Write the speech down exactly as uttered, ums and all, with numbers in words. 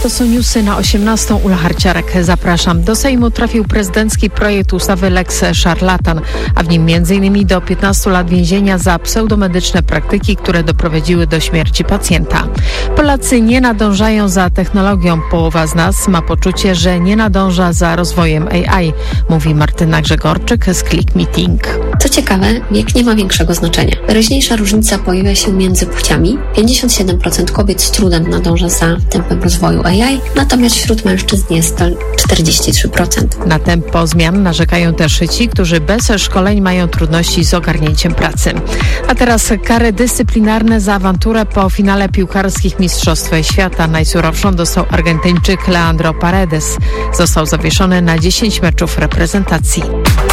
To są newsy na osiemnastą. Ula Harciarek. Zapraszam. Do Sejmu trafił prezydencki projekt ustawy Lex Szarlatan, a w nim między innymi do piętnastu lat więzienia za pseudomedyczne praktyki, które doprowadziły do śmierci pacjenta. Polacy nie nadążają za technologią. Połowa z nas ma poczucie, że nie nadąża za rozwojem A I, mówi Martyna Grzegorczyk z Click Meeting. Co ciekawe, wiek nie ma większego znaczenia. Wyraźniejsza różnica pojawia się między płciami. pięćdziesiąt siedem procent kobiet z trudem nadąża za tempem rozwoju A I, natomiast wśród mężczyzn jest to czterdzieści trzy procent. Na tempo zmian narzekają też ci, którzy bez szkoleń mają trudności z ogarnięciem pracy. A teraz kary dyscyplinarne za awanturę po finale piłkarskich Mistrzostw Świata. Najsurowszą dostał Argentyńczyk Leandro Paredes. Został zawieszony na dziesięć meczów reprezentacji.